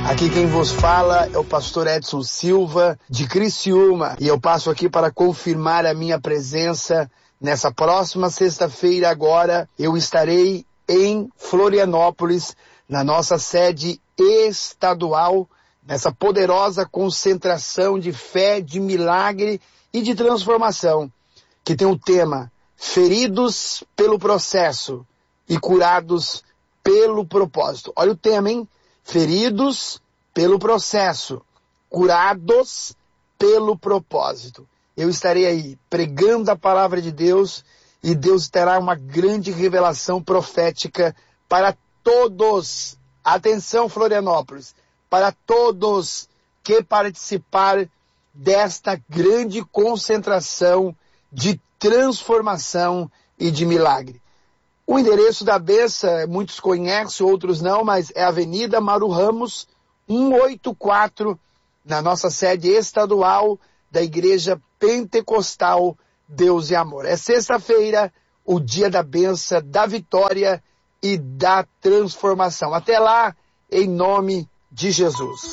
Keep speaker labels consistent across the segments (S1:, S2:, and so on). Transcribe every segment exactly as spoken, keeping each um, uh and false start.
S1: Aqui quem vos fala é o pastor Edson Silva, de Criciúma, e eu passo aqui para confirmar a minha presença. Nessa próxima sexta-feira agora, eu estarei em Florianópolis, na nossa sede estadual, nessa poderosa concentração de fé, de milagre e de transformação, que tem o tema Feridos pelo Processo e Curados pelo Propósito. Olha o tema, hein? Feridos pelo processo, curados pelo propósito. Eu estarei aí pregando a palavra de Deus e Deus terá uma grande revelação profética para todos. Atenção, Florianópolis, para todos que participar desta grande concentração de transformação e de milagre. O endereço da Bênção, muitos conhecem, outros não, mas é Avenida Maru Ramos, cento e oitenta e quatro, na nossa sede estadual da Igreja Pentecostal Deus e Amor. É sexta-feira, o dia da bênção, da vitória e da transformação. Até lá, em nome de Jesus.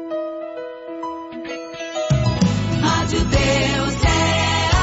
S2: Rádio Deus é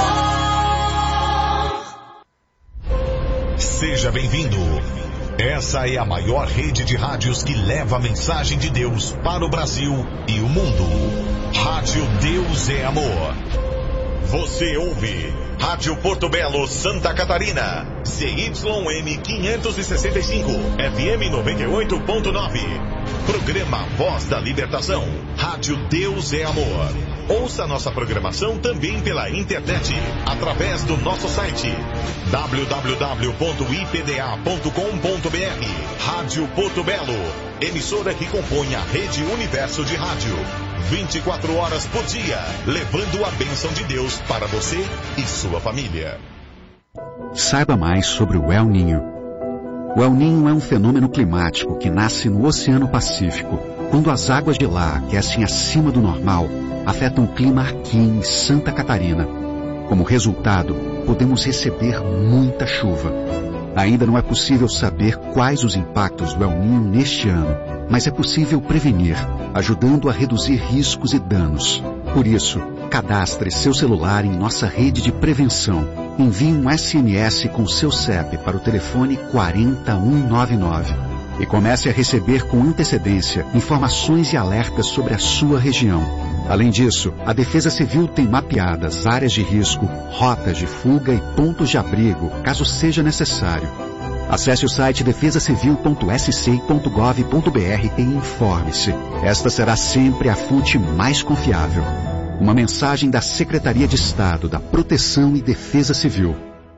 S2: amor.
S3: Seja bem-vindo. Essa é a maior rede de rádios que leva a mensagem de Deus para o Brasil e o mundo. Rádio Deus é Amor. Você ouve Rádio Porto Belo, Santa Catarina, C Y M quinhentos e sessenta e cinco, F M noventa e oito ponto nove. Programa Voz da Libertação. Rádio Deus é Amor. Ouça nossa programação também pela internet, através do nosso site w w w ponto i p d a ponto com ponto b r. Rádio Porto Belo, emissora que compõe a Rede Universo de Rádio. vinte e quatro horas por dia, levando a bênção de Deus para você e sua família.
S4: Saiba mais sobre o El Niño. O El Niño é um fenômeno climático que nasce no Oceano Pacífico, quando as águas de lá aquecem acima do normal, afetam o clima aqui em Santa Catarina. Como resultado, podemos receber muita chuva. Ainda não é possível saber quais os impactos do El Niño neste ano, mas é possível prevenir, ajudando a reduzir riscos e danos. Por isso, cadastre seu celular em nossa rede de prevenção. Envie um S M S com seu C E P para o telefone quatro zero um nove nove e comece a receber com antecedência informações e alertas sobre a sua região. Além disso, a Defesa Civil tem mapeadas áreas de risco, rotas de fuga e pontos de abrigo, caso seja necessário. Acesse o site defesa civil ponto s c ponto gov ponto b r e informe-se. Esta será sempre a fonte mais confiável. Uma mensagem da Secretaria de Estado da Proteção e Defesa Civil.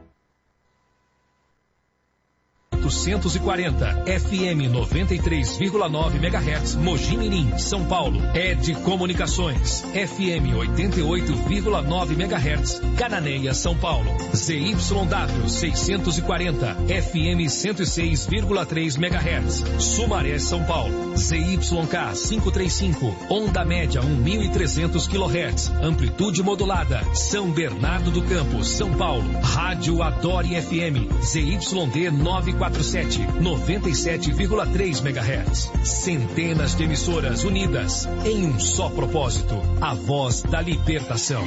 S5: oitocentos e quarenta, F M noventa e três vírgula nove megahertz, Mogi Mirim, São Paulo. Ed Comunicações, F M oitenta e oito vírgula nove megahertz, Cananéia, São Paulo. Z Y W seiscentos e quarenta, F M cento e seis vírgula três megahertz, Sumaré, São Paulo. Z Y K quinhentos e trinta e cinco, onda média mil e trezentos quilohertz, amplitude modulada, São Bernardo do Campo, São Paulo. Rádio Adore F M, Z Y D novecentos e quarenta e sete, noventa e sete vírgula três megahertz. Centenas de emissoras unidas em um só propósito, a voz da libertação.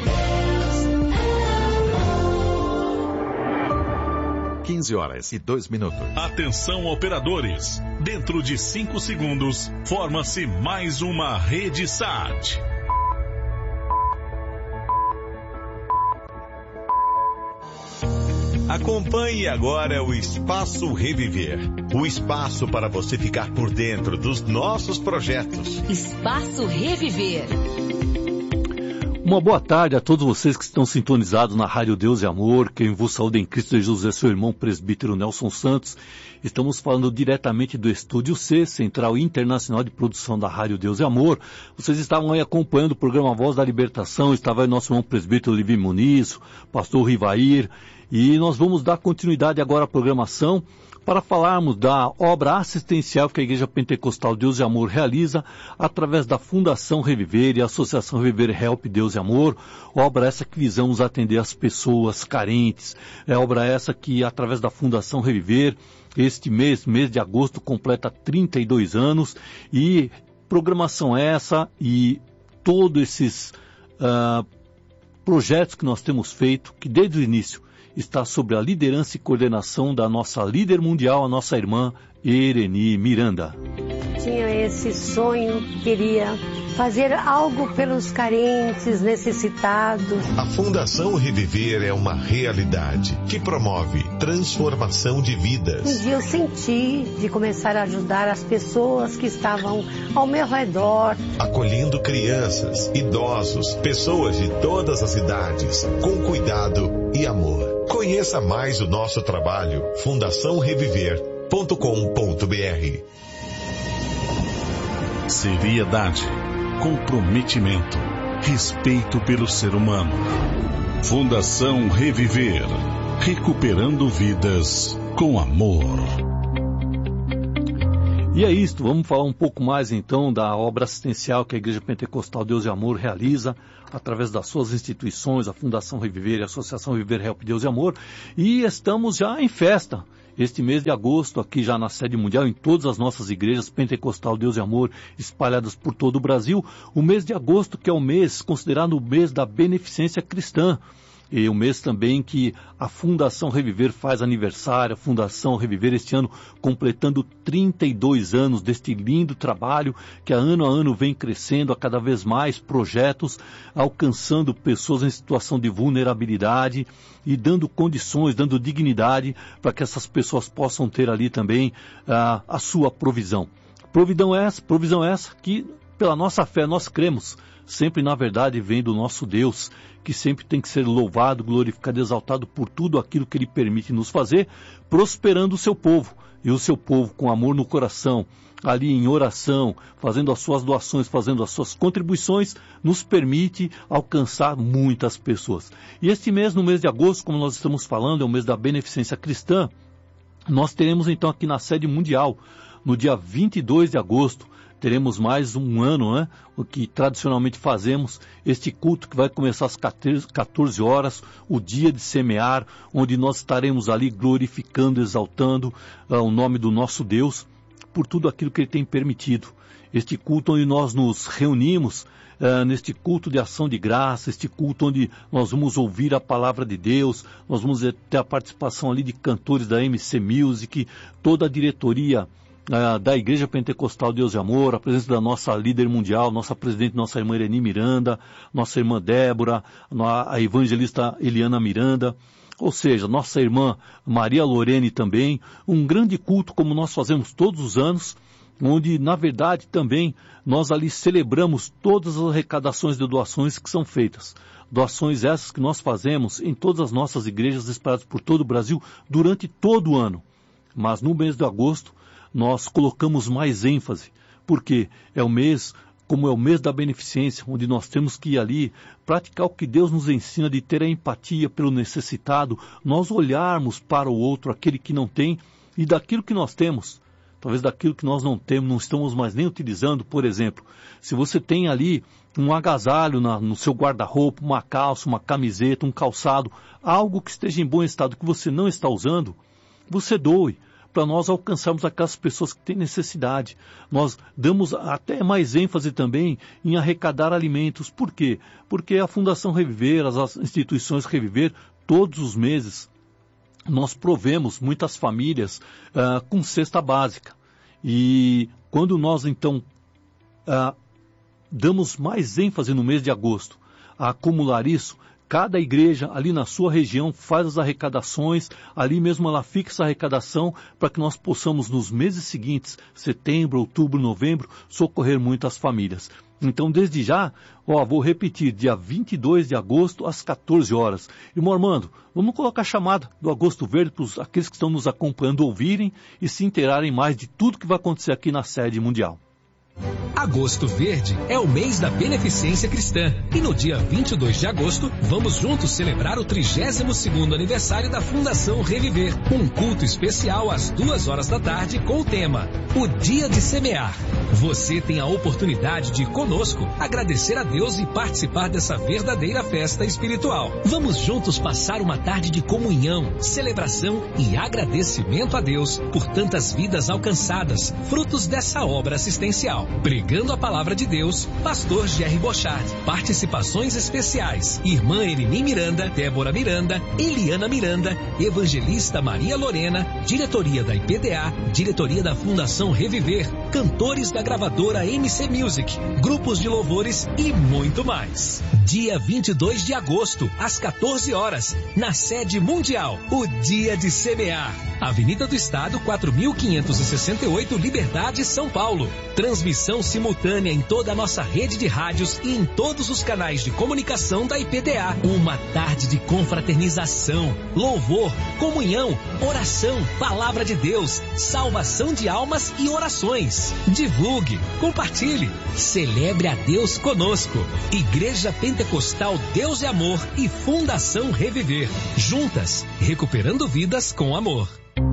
S3: quinze horas e dois minutos.
S6: Atenção, operadores. Dentro de cinco segundos, forma-se mais uma rede S A T.
S3: Acompanhe agora o Espaço Reviver. O espaço para você ficar por dentro dos nossos projetos.
S2: Espaço Reviver.
S7: Uma boa tarde a todos vocês que estão sintonizados na Rádio Deus e Amor. Quem vos saúda em Cristo Jesus é seu irmão presbítero Nelson Santos. Estamos falando diretamente do Estúdio C, Central Internacional de Produção da Rádio Deus e Amor. Vocês estavam aí acompanhando o programa Voz da Libertação. Estava aí nosso irmão presbítero Livi Muniz, pastor Rivair. E nós vamos dar continuidade agora à programação para falarmos da obra assistencial que a Igreja Pentecostal Deus e Amor realiza através da Fundação Reviver e a Associação Reviver Help Deus e Amor. Obra essa que visamos atender as pessoas carentes. É obra essa que, através da Fundação Reviver, este mês, mês de agosto, completa trinta e dois anos e programação é essa e todos esses uh, projetos que nós temos feito, que desde o início está sob a liderança e coordenação da nossa líder mundial, a nossa irmã Ereni Miranda.
S8: Tinha esse sonho, queria fazer algo pelos carentes, necessitados.
S3: A Fundação Reviver é uma realidade que promove transformação de vidas.
S8: Um dia eu senti de começar a ajudar as pessoas que estavam ao meu redor.
S3: Acolhendo crianças, idosos, pessoas de todas as idades, com cuidado e amor. Conheça mais o nosso trabalho, fundação reviver ponto com ponto b r.
S6: Seriedade, comprometimento, respeito pelo ser humano. Fundação Reviver, recuperando vidas com amor.
S7: E é isto, vamos falar um pouco mais então da obra assistencial que a Igreja Pentecostal Deus e Amor realiza através das suas instituições, a Fundação Reviver e a Associação Reviver Help Deus e Amor. E estamos já em festa. Este mês de agosto, aqui já na sede mundial, em todas as nossas igrejas Pentecostal Deus e Amor, espalhadas por todo o Brasil, o mês de agosto, que é o mês considerado o mês da beneficência cristã. E o mês também que a Fundação Reviver faz aniversário, a Fundação Reviver este ano completando trinta e dois anos deste lindo trabalho que a ano a ano vem crescendo, a cada vez mais projetos, alcançando pessoas em situação de vulnerabilidade e dando condições, dando dignidade para que essas pessoas possam ter ali também ah, a sua provisão. Provisão essa, provisão essa que pela nossa fé nós cremos, sempre na verdade vem do nosso Deus, que sempre tem que ser louvado, glorificado, exaltado por tudo aquilo que Ele permite nos fazer, prosperando o seu povo. E o seu povo com amor no coração, ali em oração, fazendo as suas doações, fazendo as suas contribuições, nos permite alcançar muitas pessoas. E este mês, no mês de agosto, como nós estamos falando, é o mês da beneficência cristã, nós teremos então aqui na sede mundial, no dia vinte e dois de agosto, teremos mais um ano, né, o que tradicionalmente fazemos, este culto que vai começar às quatorze horas, o dia de semear, onde nós estaremos ali glorificando, exaltando uh, o nome do nosso Deus, por tudo aquilo que Ele tem permitido. Este culto onde nós nos reunimos, uh, neste culto de ação de graça, este culto onde nós vamos ouvir a palavra de Deus, nós vamos ter a participação ali de cantores da M C Music, toda a diretoria Uh, da Igreja Pentecostal Deus e Amor, a presença da nossa líder mundial, nossa presidente, nossa irmã Ereni Miranda, nossa irmã Débora, a evangelista Eliana Miranda, ou seja, nossa irmã Maria Lorene também, um grande culto como nós fazemos todos os anos, onde na verdade também nós ali celebramos todas as arrecadações de doações que são feitas. Doações essas que nós fazemos em todas as nossas igrejas espalhadas por todo o Brasil durante todo o ano. Mas no mês de agosto, nós colocamos mais ênfase, porque é o mês, como é o mês da beneficência, onde nós temos que ir ali praticar o que Deus nos ensina de ter a empatia pelo necessitado, nós olharmos para o outro, aquele que não tem, e daquilo que nós temos, talvez daquilo que nós não temos, não estamos mais nem utilizando, por exemplo, se você tem ali um agasalho na, no seu guarda-roupa, uma calça, uma camiseta, um calçado, algo que esteja em bom estado que você não está usando, você doe, para nós alcançarmos aquelas pessoas que têm necessidade. Nós damos até mais ênfase também em arrecadar alimentos. Por quê? Porque a Fundação Reviver, as instituições Reviver, todos os meses, nós provemos muitas famílias uh, com cesta básica. E quando nós, então, uh, damos mais ênfase no mês de agosto a acumular isso, cada igreja ali na sua região faz as arrecadações, ali mesmo ela fixa a arrecadação para que nós possamos nos meses seguintes, setembro, outubro, novembro, socorrer muitas famílias. Então desde já, ó, vou repetir, dia vinte e dois de agosto às quatorze horas. Irmão Armando, vamos colocar a chamada do Agosto Verde para aqueles que estão nos acompanhando ouvirem e se inteirarem mais de tudo que vai acontecer aqui na sede mundial.
S5: Agosto Verde é o mês da beneficência cristã e no dia vinte e dois de agosto vamos juntos celebrar o trigésimo segundo aniversário da Fundação Reviver. Um culto especial às duas horas da tarde com o tema O Dia de Semear. Você tem a oportunidade de conosco agradecer a Deus e participar dessa verdadeira festa espiritual. Vamos juntos passar uma tarde de comunhão, celebração e agradecimento a Deus por tantas vidas alcançadas, frutos dessa obra assistencial. Pregando Pregando a Palavra de Deus, Pastor Jerry Bochard. Participações especiais, Irmã Elini Miranda, Débora Miranda, Eliana Miranda, Evangelista Maria Lorena, Diretoria da I P D A, Diretoria da Fundação Reviver, cantores da gravadora M C Music, grupos de louvores e muito mais. Dia vinte e dois de agosto, às quatorze horas, na sede mundial, o Dia de Semear. Avenida do Estado, quatro mil quinhentos e sessenta e oito, Liberdade, São Paulo. Transmissão simultânea em toda a nossa rede de rádios e em todos os canais de comunicação da I P D A. Uma tarde de confraternização, louvor, comunhão, oração, palavra de Deus, salvação de almas e orações. Divulgue, compartilhe, celebre a Deus conosco. Igreja Pentecostal Deus e Amor e Fundação Reviver. Juntas, recuperando vidas com amor.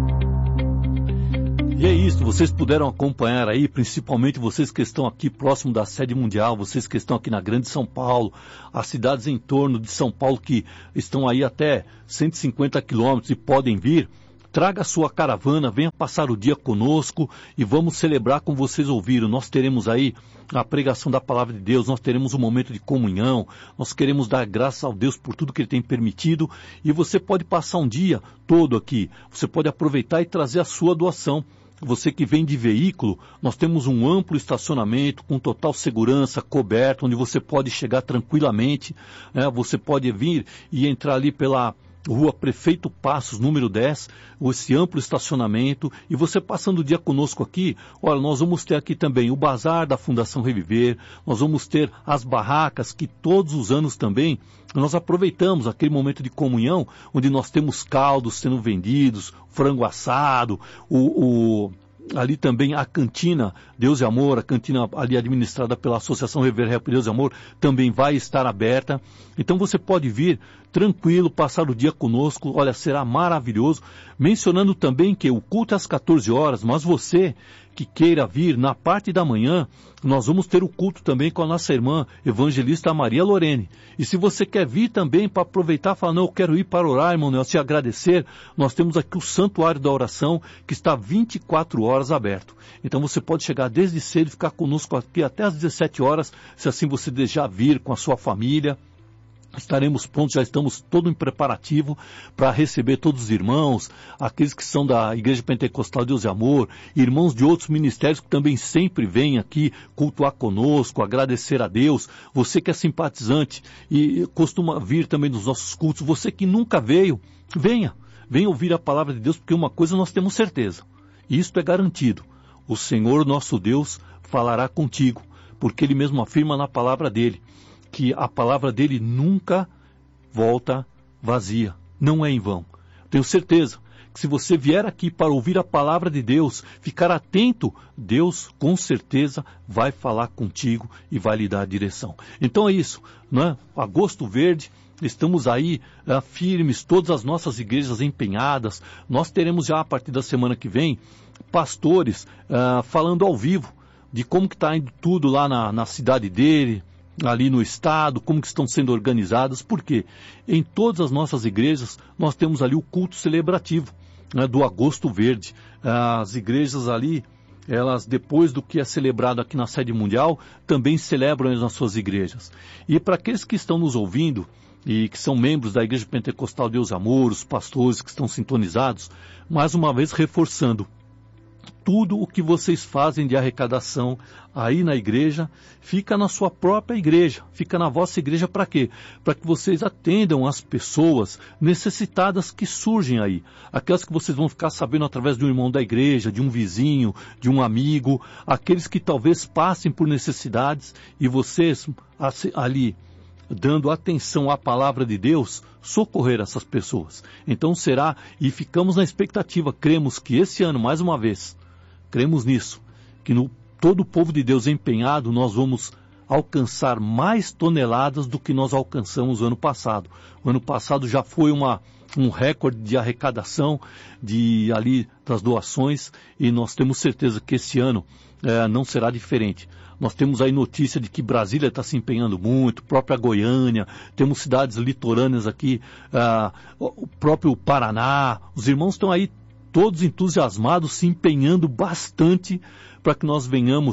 S7: E é isso, vocês puderam acompanhar aí, principalmente vocês que estão aqui próximo da sede mundial, vocês que estão aqui na Grande São Paulo, as cidades em torno de São Paulo que estão aí até cento e cinquenta quilômetros e podem vir. Traga a sua caravana, venha passar o dia conosco e vamos celebrar como vocês ouviram. Nós teremos aí a pregação da Palavra de Deus, nós teremos um momento de comunhão, nós queremos dar graças ao Deus por tudo que Ele tem permitido e você pode passar um dia todo aqui, você pode aproveitar e trazer a sua doação. Você que vem de veículo, nós temos um amplo estacionamento com total segurança, coberto, onde você pode chegar tranquilamente, né? Você pode vir e entrar ali pela Rua Prefeito Passos, número dez, esse amplo estacionamento, e você passando o dia conosco aqui, olha, nós vamos ter aqui também o bazar da Fundação Reviver, nós vamos ter as barracas que todos os anos também nós aproveitamos aquele momento de comunhão, onde nós temos caldos sendo vendidos, frango assado, o... o ali também a cantina Deus e Amor, a cantina ali administrada pela Associação Reviver Rap Deus e Amor, também vai estar aberta. Então você pode vir tranquilo, passar o dia conosco, olha, será maravilhoso. Mencionando também que o culto é às quatorze horas, mas você que queira vir, na parte da manhã, nós vamos ter o culto também com a nossa irmã evangelista Maria Lorene. E se você quer vir também para aproveitar, falar, não, eu quero ir para orar, irmão Nelson, e agradecer, nós temos aqui o Santuário da Oração, que está vinte e quatro horas aberto. Então você pode chegar desde cedo e ficar conosco aqui até às dezessete horas, se assim você desejar vir com a sua família. Estaremos prontos, já estamos todo em preparativo para receber todos os irmãos, aqueles que são da Igreja Pentecostal Deus e Amor, irmãos de outros ministérios que também sempre vêm aqui cultuar conosco, agradecer a Deus. Você que é simpatizante e costuma vir também nos nossos cultos, você que nunca veio, venha, venha ouvir a palavra de Deus, porque uma coisa nós temos certeza, e isto é garantido, o Senhor nosso Deus falará contigo, porque Ele mesmo afirma na palavra dEle, que a palavra dele nunca volta vazia, não é em vão. Tenho certeza que se você vier aqui para ouvir a palavra de Deus, ficar atento, Deus com certeza vai falar contigo e vai lhe dar a direção. Então é isso, né? Agosto Verde, estamos aí uh, firmes, todas as nossas igrejas empenhadas. Nós teremos já a partir da semana que vem, pastores uh, falando ao vivo de como que está indo tudo lá na, na cidade dele, ali no estado, como que estão sendo organizadas, porque em todas as nossas igrejas nós temos ali o culto celebrativo, né, do Agosto Verde. As igrejas ali, elas depois do que é celebrado aqui na sede mundial, também celebram nas suas igrejas. E para aqueles que estão nos ouvindo e que são membros da Igreja Pentecostal Deus e Amor, os pastores que estão sintonizados, mais uma vez reforçando, tudo o que vocês fazem de arrecadação aí na igreja, fica na sua própria igreja, fica na vossa igreja para quê? Para que vocês atendam as pessoas necessitadas que surgem aí. Aquelas que vocês vão ficar sabendo através de um irmão da igreja, de um vizinho, de um amigo, aqueles que talvez passem por necessidades e vocês ali, dando atenção à palavra de Deus, socorrer essas pessoas. Então será, e ficamos na expectativa, cremos que esse ano, mais uma vez, cremos nisso, que no todo o povo de Deus empenhado, nós vamos alcançar mais toneladas do que nós alcançamos o ano passado. O ano passado já foi uma, um recorde de arrecadação de, ali, das doações, e nós temos certeza que esse ano é, não será diferente. Nós temos aí notícia de que Brasília está se empenhando muito, própria Goiânia, temos cidades litorâneas aqui, ah, o próprio Paraná, os irmãos estão aí todos entusiasmados, se empenhando bastante para que nós venhamos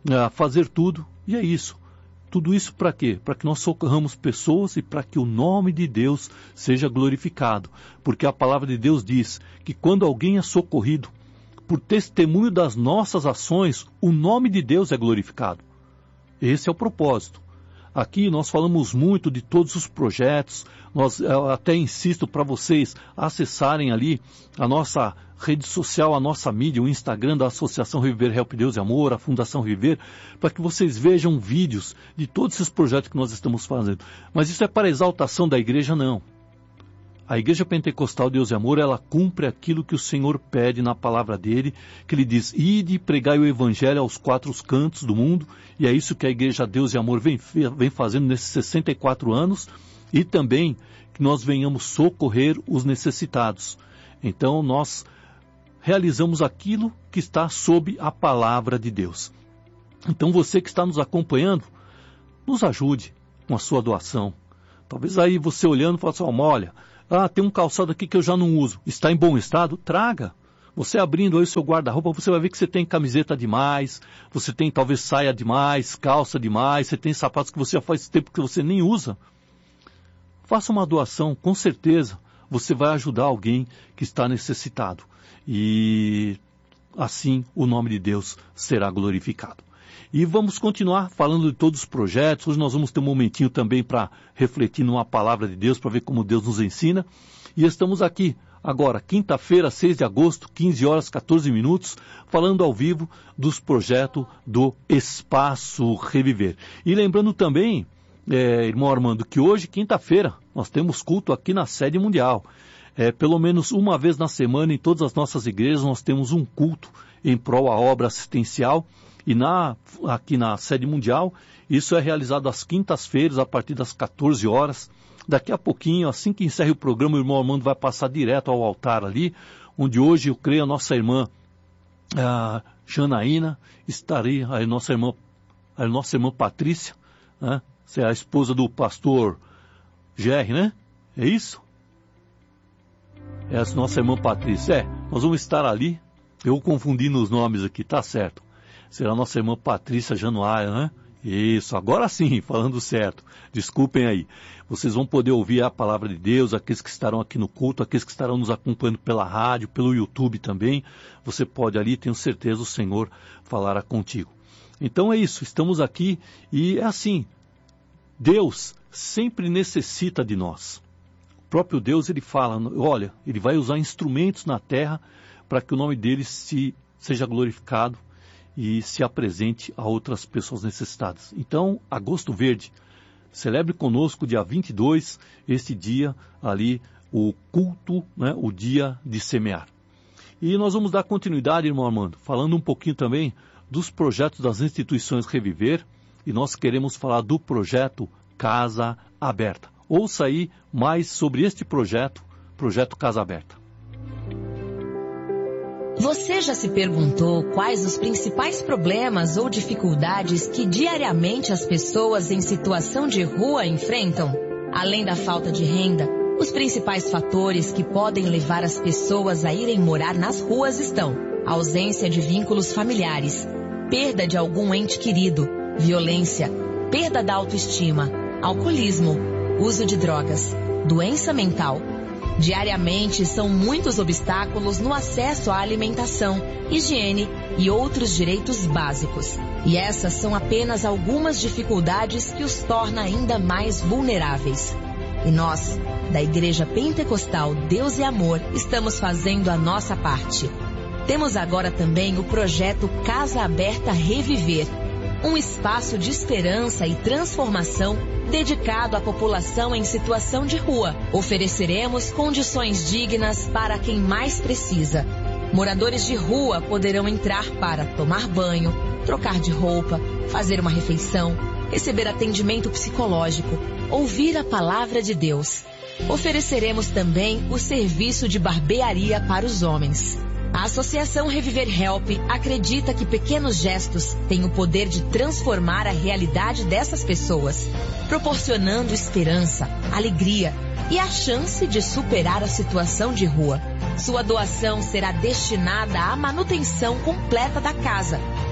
S7: a fazer tudo, e é isso. Tudo isso para quê? Para que nós socorramos pessoas e para que o nome de Deus seja glorificado. Porque a palavra de Deus diz que quando alguém é socorrido, por testemunho das nossas ações, o nome de Deus é glorificado. Esse é o propósito. Aqui nós falamos muito de todos os projetos, nós eu até insisto para vocês acessarem ali a nossa rede social, a nossa mídia, o Instagram da Associação Reviver Help Deus e Amor, a Fundação Reviver, para que vocês vejam vídeos de todos esses projetos que nós estamos fazendo. Mas isso é para exaltação da igreja, não. A Igreja Pentecostal Deus e Amor, ela cumpre aquilo que o Senhor pede na palavra dele, que ele diz, ide e pregai o Evangelho aos quatro cantos do mundo, e é isso que a Igreja Deus e Amor vem, vem fazendo nesses sessenta e quatro anos, e também que nós venhamos socorrer os necessitados. Então nós realizamos aquilo que está sob a palavra de Deus. Então você que está nos acompanhando, nos ajude com a sua doação. Talvez aí você olhando e fale assim, oh, olha, ah, tem um calçado aqui que eu já não uso. Está em bom estado? Traga. Você abrindo aí o seu guarda-roupa, você vai ver que você tem camiseta demais, você tem talvez saia demais, calça demais, você tem sapatos que você já faz tempo que você nem usa. Faça uma doação, com certeza você vai ajudar alguém que está necessitado. E assim o nome de Deus será glorificado. E vamos continuar falando de todos os projetos. Hoje nós vamos ter um momentinho também para refletir numa palavra de Deus, para ver como Deus nos ensina. E estamos aqui agora, quinta-feira, seis de agosto, quinze horas, quatorze minutos, falando ao vivo dos projetos do Espaço Reviver. E lembrando também, é, irmão Armando, que hoje, quinta-feira, nós temos culto aqui na sede mundial. É, pelo menos uma vez na semana, em todas as nossas igrejas, nós temos um culto em prol à obra assistencial. E na, aqui na sede mundial, isso é realizado às quintas-feiras, a partir das quatorze horas. Daqui a pouquinho, assim que encerre o programa, o irmão Armando vai passar direto ao altar ali, onde hoje eu creio a nossa irmã a Janaína estaria, a nossa irmã, a nossa irmã Patrícia, né? Você é a esposa do pastor Gerry, né? É isso? É a nossa irmã Patrícia. É, nós vamos estar ali, eu confundindo os nomes aqui, tá certo. Será a nossa irmã Patrícia Januária, né? Isso, agora sim, falando certo. Desculpem aí. Vocês vão poder ouvir a palavra de Deus, aqueles que estarão aqui no culto, aqueles que estarão nos acompanhando pela rádio, pelo YouTube também. Você pode ali, tenho certeza, o Senhor falará contigo. Então é isso, estamos aqui e é assim, Deus sempre necessita de nós. O próprio Deus, ele fala, olha, ele vai usar instrumentos na terra para que o nome dele se, seja glorificado e se apresente a outras pessoas necessitadas. Então, Agosto Verde, celebre conosco dia vinte e dois, este dia ali, o culto, né, o dia de semear. E nós vamos dar continuidade, irmão Armando, falando um pouquinho também dos projetos das instituições Reviver, e nós queremos falar do projeto Casa Aberta. Ouça aí mais sobre este projeto, projeto Casa Aberta.
S2: Você já se perguntou quais os principais problemas ou dificuldades que diariamente as pessoas em situação de rua enfrentam? Além da falta de renda, os principais fatores que podem levar as pessoas a irem morar nas ruas estão: ausência de vínculos familiares, perda de algum ente querido, violência, perda da autoestima, alcoolismo, uso de drogas, doença mental. Diariamente são muitos obstáculos no acesso à alimentação, higiene e outros direitos básicos. E essas são apenas algumas dificuldades que os torna ainda mais vulneráveis. E nós, da Igreja Pentecostal Deus e Amor, estamos fazendo a nossa parte. Temos agora também o projeto Casa Aberta Reviver, um espaço de esperança e transformação dedicado à população em situação de rua. Ofereceremos condições dignas para quem mais precisa. Moradores de rua poderão entrar para tomar banho, trocar de roupa, fazer uma refeição, receber atendimento psicológico, ouvir a palavra de Deus. Ofereceremos também o serviço de barbearia para os homens. A Associação Reviver Help acredita que pequenos gestos têm o poder de transformar a realidade dessas pessoas, proporcionando esperança, alegria e a chance de superar a situação de rua. Sua doação será destinada à manutenção completa da casa,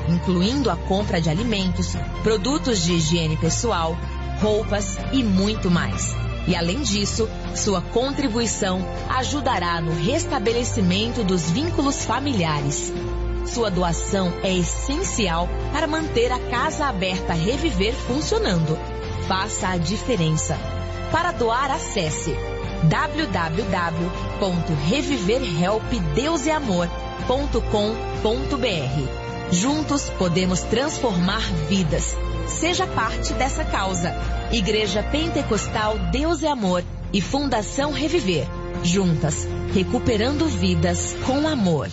S2: incluindo a compra de alimentos, produtos de higiene pessoal, roupas e muito mais. E além disso, sua contribuição ajudará no restabelecimento dos vínculos familiares. Sua doação é essencial para manter a Casa Aberta Reviver funcionando. Faça a diferença. Para doar, acesse w w w ponto reviver help deus e amor ponto com ponto b r. Juntos podemos transformar vidas. Seja parte dessa causa. Igreja Pentecostal Deus e Amor e Fundação Reviver. Juntas, recuperando vidas com amor.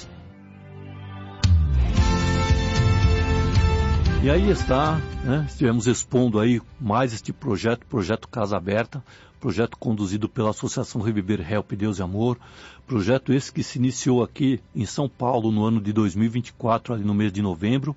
S7: E aí está, né? Estivemos expondo aí mais este projeto, projeto Casa Aberta, projeto conduzido pela Associação Reviver Help Deus e Amor, projeto esse que se iniciou aqui em São Paulo no ano de dois mil e vinte e quatro, ali no mês de novembro,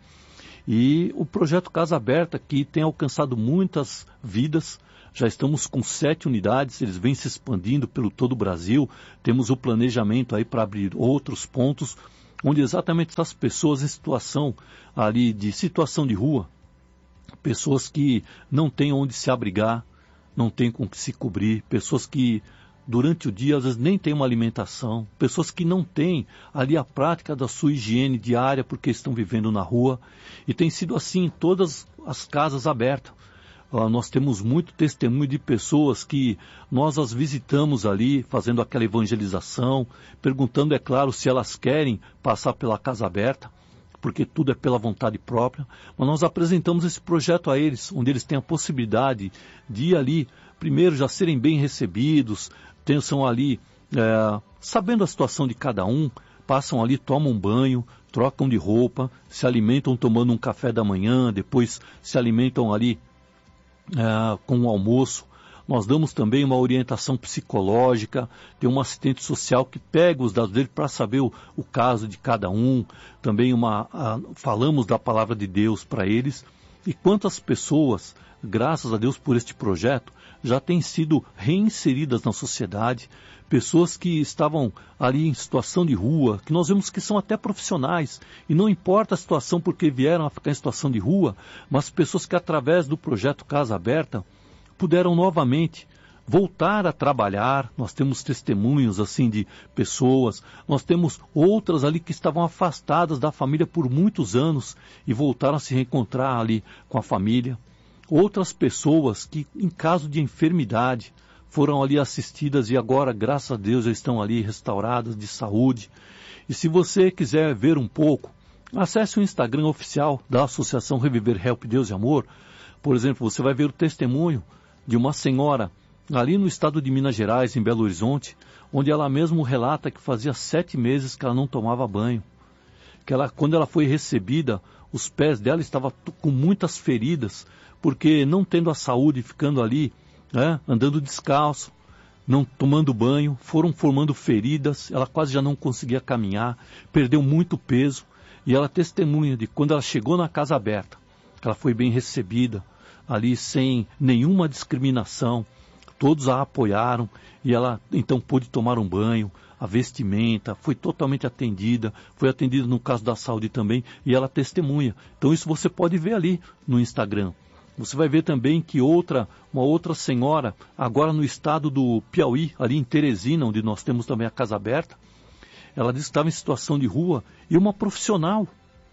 S7: e o projeto Casa Aberta que tem alcançado muitas vidas. Já estamos com sete unidades, eles vêm se expandindo pelo todo o Brasil, temos o planejamento aí para abrir outros pontos, onde exatamente essas pessoas em situação ali de situação de rua, pessoas que não têm onde se abrigar, não têm com que se cobrir, pessoas que durante o dia às vezes nem têm uma alimentação, pessoas que não têm ali a prática da sua higiene diária porque estão vivendo na rua, e tem sido assim em todas as casas abertas. Uh, nós temos muito testemunho de pessoas que nós as visitamos ali, fazendo aquela evangelização, perguntando, é claro, se elas querem passar pela Casa Aberta, porque tudo é pela vontade própria, mas nós apresentamos esse projeto a eles, onde eles têm a possibilidade de ir ali, primeiro já serem bem recebidos, são ali, é, sabendo a situação de cada um, passam ali, tomam um banho, trocam de roupa, se alimentam tomando um café da manhã, depois se alimentam ali É, com o almoço. Nós damos também uma orientação psicológica, tem um assistente social que pega os dados dele para saber o, o caso de cada um, também uma, a, falamos da palavra de Deus para eles, e quantas pessoas, graças a Deus por este projeto, já têm sido reinseridas na sociedade, pessoas que estavam ali em situação de rua, que nós vemos que são até profissionais, e não importa a situação porque vieram a ficar em situação de rua, mas pessoas que através do projeto Casa Aberta puderam novamente voltar a trabalhar. Nós temos testemunhos assim de pessoas, nós temos outras ali que estavam afastadas da família por muitos anos e voltaram a se reencontrar ali com a família. Outras pessoas que em caso de enfermidade foram ali assistidas e agora, graças a Deus, já estão ali restauradas de saúde. E se você quiser ver um pouco, acesse o Instagram oficial da Associação Reviver Help Deus e Amor. Por exemplo, você vai ver o testemunho de uma senhora ali no estado de Minas Gerais, em Belo Horizonte, onde ela mesmo relata que fazia sete meses que ela não tomava banho. Que ela, quando ela foi recebida, os pés dela estavam com muitas feridas, porque não tendo a saúde, ficando ali, né, andando descalço, não tomando banho, foram formando feridas, ela quase já não conseguia caminhar, perdeu muito peso, e ela testemunha de quando ela chegou na Casa Aberta, que ela foi bem recebida, ali sem nenhuma discriminação, todos a apoiaram, e ela então pôde tomar um banho, a vestimenta, foi totalmente atendida, foi atendida no caso da saúde também, e ela testemunha. Então isso você pode ver ali no Instagram. Você vai ver também que outra, uma outra senhora, agora no estado do Piauí, ali em Teresina, onde nós temos também a Casa Aberta, ela disse que estava em situação de rua, e uma profissional,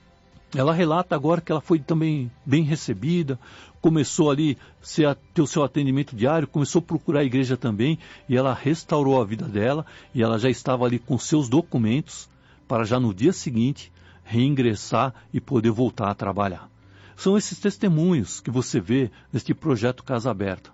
S7: ela relata agora que ela foi também bem recebida, começou ali a ter o seu atendimento diário, começou a procurar a igreja também, e ela restaurou a vida dela, e ela já estava ali com seus documentos, para já no dia seguinte, reingressar e poder voltar a trabalhar. São esses testemunhos que você vê neste projeto Casa Aberta.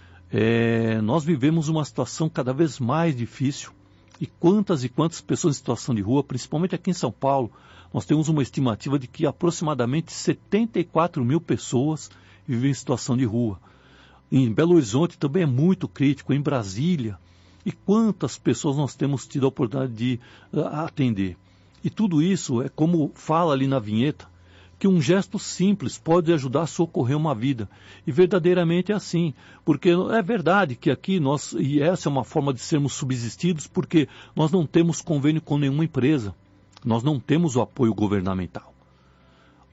S7: É, nós vivemos uma situação cada vez mais difícil, e quantas e quantas pessoas em situação de rua, principalmente aqui em São Paulo, nós temos uma estimativa de que aproximadamente setenta e quatro mil pessoas vivem em situação de rua. Em Belo Horizonte também é muito crítico, em Brasília. E quantas pessoas nós temos tido a oportunidade de uh, atender. E tudo isso é como fala ali na vinheta, que um gesto simples pode ajudar a socorrer uma vida. E verdadeiramente é assim. Porque é verdade que aqui nós, e essa é uma forma de sermos subsistidos, porque nós não temos convênio com nenhuma empresa. Nós não temos o apoio governamental.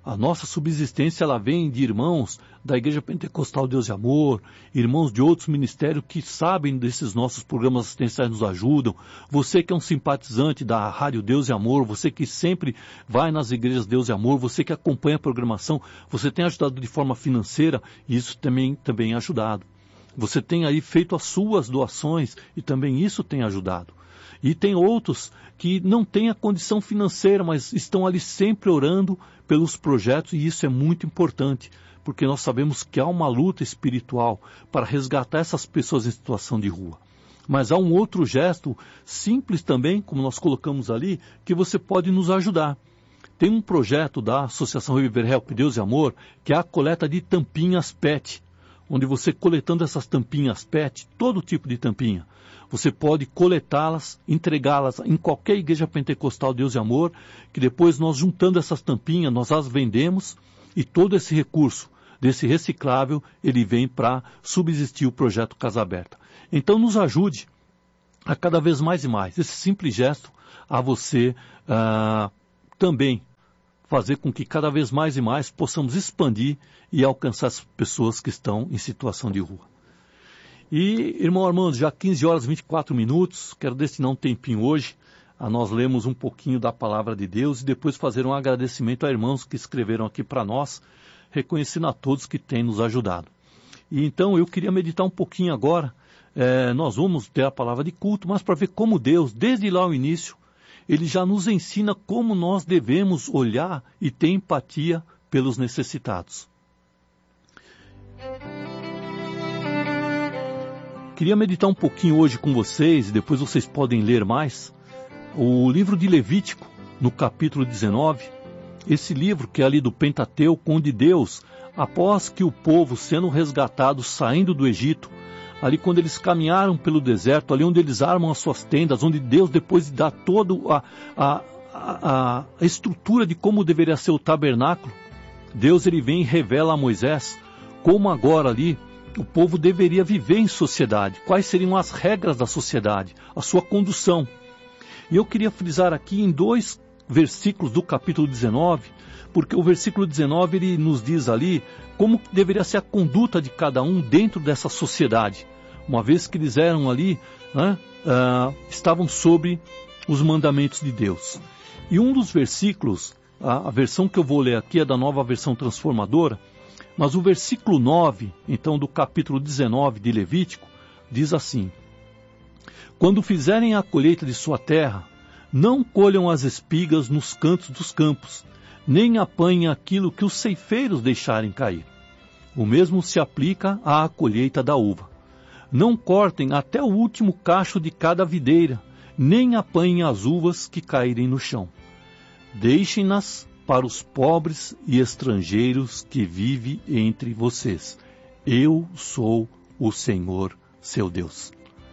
S7: A nossa subsistência, ela vem de irmãos da Igreja Pentecostal Deus e Amor, irmãos de outros ministérios que sabem desses nossos programas assistenciais, nos ajudam. Você que é um simpatizante da Rádio Deus e Amor, você que sempre vai nas igrejas Deus e Amor, você que acompanha a programação, você tem ajudado de forma financeira, e isso também, também é ajudado. Você tem aí feito as suas doações, e também isso tem ajudado. E tem outros que não têm a condição financeira, mas estão ali sempre orando pelos projetos, e isso é muito importante, porque nós sabemos que há uma luta espiritual para resgatar essas pessoas em situação de rua. Mas há um outro gesto simples também, como nós colocamos ali, que você pode nos ajudar. Tem um projeto da Associação Reviver Help Deus e Amor, que é a coleta de tampinhas P E T, onde você, coletando essas tampinhas P E T, todo tipo de tampinha, você pode coletá-las, entregá-las em qualquer igreja pentecostal Deus e Amor, que depois nós, juntando essas tampinhas, nós as vendemos, e todo esse recurso desse reciclável, ele vem para subsistir o projeto Casa Aberta. Então nos ajude a cada vez mais e mais, esse simples gesto, a você ah, também fazer com que cada vez mais e mais possamos expandir e alcançar as pessoas que estão em situação de rua. E, irmão Armando, já quinze horas e vinte e quatro minutos, quero destinar um tempinho hoje a nós lermos um pouquinho da Palavra de Deus e depois fazer um agradecimento a irmãos que escreveram aqui para nós, reconhecendo a todos que têm nos ajudado. E então eu queria meditar um pouquinho agora, é, nós vamos ter a palavra de culto, mas para ver como Deus, desde lá ao início, Ele já nos ensina como nós devemos olhar e ter empatia pelos necessitados. Queria meditar um pouquinho hoje com vocês, e depois vocês podem ler mais, o livro de Levítico, no capítulo dezenove, esse livro que é ali do Pentateuco, onde Deus, após que o povo sendo resgatado, saindo do Egito, ali quando eles caminharam pelo deserto, ali onde eles armam as suas tendas, onde Deus, depois de dar toda a, a, a, a estrutura de como deveria ser o tabernáculo, Deus ele vem e revela a Moisés como agora ali o povo deveria viver em sociedade, quais seriam as regras da sociedade, a sua condução. E eu queria frisar aqui em dois versículos do capítulo dezenove, porque o versículo dezenove ele nos diz ali como deveria ser a conduta de cada um dentro dessa sociedade, uma vez que eles eram ali, né, uh, estavam sobre os mandamentos de Deus. E um dos versículos, a, a versão que eu vou ler aqui é da Nova Versão Transformadora, mas o versículo nove, então, do capítulo dezenove de Levítico, diz assim: quando fizerem a colheita de sua terra, não colham as espigas nos cantos dos campos, nem apanhem aquilo que os ceifeiros deixarem cair. O mesmo se aplica à colheita da uva. Não cortem até o último cacho de cada videira, nem apanhem as uvas que caírem no chão. Deixem-nas para os pobres e estrangeiros que vivem entre vocês. Eu sou o Senhor, seu Deus.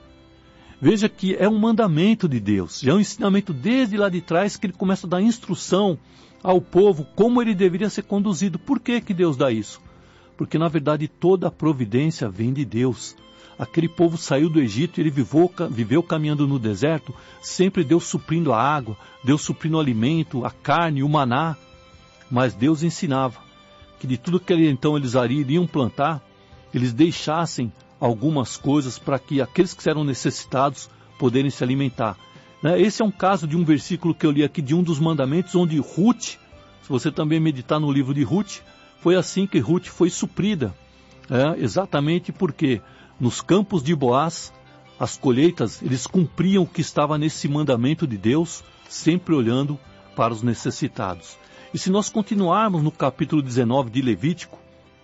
S7: Veja que é um mandamento de Deus, já é um ensinamento desde lá de trás que ele começa a dar instrução ao povo como ele deveria ser conduzido. Por que que Deus dá isso? Porque na verdade toda a providência vem de Deus. Aquele povo saiu do Egito e ele viveu, viveu caminhando no deserto, sempre Deus suprindo a água, Deus suprindo o alimento, a carne, o maná. Mas Deus ensinava que de tudo que ele, então eles iriam plantar, eles deixassem algumas coisas para que aqueles que eram necessitados poderem se alimentar. Esse é um caso de um versículo que eu li aqui de um dos mandamentos, onde Ruth, se você também meditar no livro de Ruth, foi assim que Ruth foi suprida. É, exatamente porque nos campos de Boaz, as colheitas, eles cumpriam o que estava nesse mandamento de Deus, sempre olhando para os necessitados. E se nós continuarmos no capítulo dezenove de Levítico,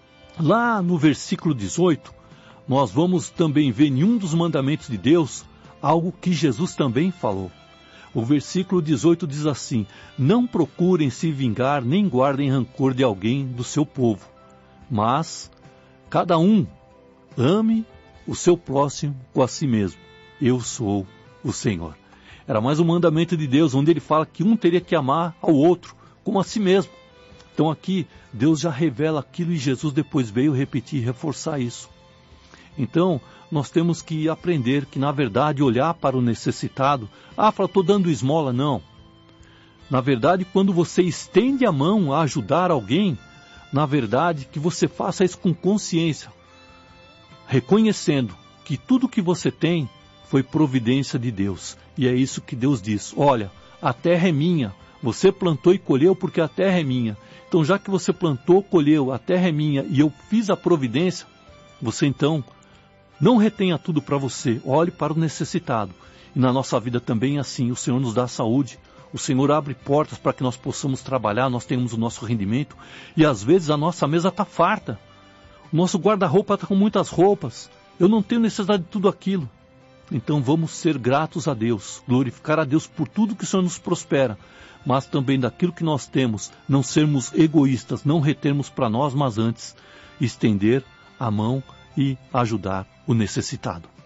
S7: lá no versículo dezoito, nós vamos também ver em um dos mandamentos de Deus algo que Jesus também falou. O versículo dezoito diz assim: não procurem se vingar nem guardem rancor de alguém do seu povo, mas cada um ame o seu próximo com a si mesmo. Eu sou o Senhor. Era mais um mandamento de Deus, onde ele fala que um teria que amar ao outro como a si mesmo. Então aqui Deus já revela aquilo e Jesus depois veio repetir e reforçar isso. Então nós temos que aprender que na verdade olhar para o necessitado, ah, fala, estou dando esmola, não. Na verdade, quando você estende a mão a ajudar alguém, na verdade, que você faça isso com consciência, reconhecendo que tudo que você tem foi providência de Deus. E é isso que Deus diz: olha, a terra é minha, você plantou e colheu porque a terra é minha. Então, já que você plantou, colheu, a terra é minha e eu fiz a providência, você então não retenha tudo para você, olhe para o necessitado. E na nossa vida também é assim, o Senhor nos dá saúde, o Senhor abre portas para que nós possamos trabalhar, nós tenhamos o nosso rendimento, e às vezes a nossa mesa está farta, o nosso guarda-roupa está com muitas roupas, eu não tenho necessidade de tudo aquilo. Então vamos ser gratos a Deus, glorificar a Deus por tudo que o Senhor nos prospera, mas também daquilo que nós temos, não sermos egoístas, não retermos para nós, mas antes estender a mão e ajudar o necessitado.